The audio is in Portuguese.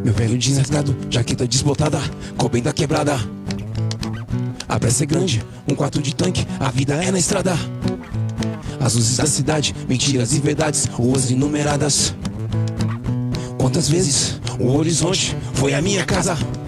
Meu velho jeans rasgado, jaqueta desbotada, Coben da quebrada. A pressa é grande, um quarto de tanque, a vida é na estrada. As luzes da cidade, mentiras e verdades, ruas enumeradas. Quantas vezes o horizonte foi a minha casa?